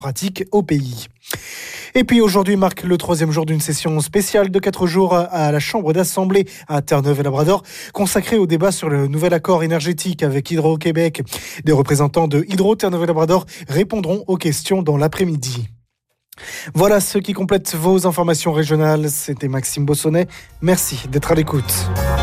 pratique au pays. Et puis aujourd'hui marque le 3e jour d'une session spéciale de 4 jours à la Chambre d'Assemblée à Terre-Neuve-et-Labrador, consacrée au débat sur le nouvel accord énergétique avec Hydro-Québec. Des représentants de Hydro Terre-Neuve-et-Labrador répondront aux questions dans l'après-midi. Voilà ce qui complète vos informations régionales. C'était Maxime Bossonnet. Merci d'être à l'écoute.